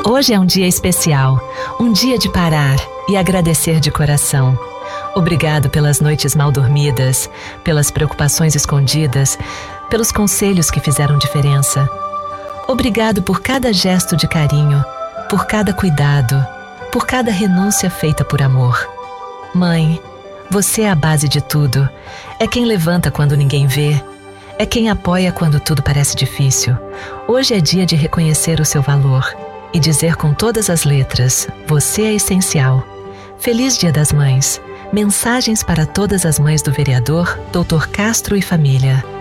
Hoje é um dia especial, um dia de parar e agradecer de coração. Obrigado pelas noites mal dormidas, pelas preocupações escondidas, pelos conselhos que fizeram diferença. Obrigado por cada gesto de carinho, por cada cuidado, por cada renúncia feita por amor. Mãe, você é a base de tudo. É quem levanta quando ninguém vê. É quem apoia quando tudo parece difícil. Hoje é dia de reconhecer o seu valor e dizer com todas as letras: você é essencial. Feliz Dia das Mães. Mensagens para todas as mães do vereador Dr. Castro e família.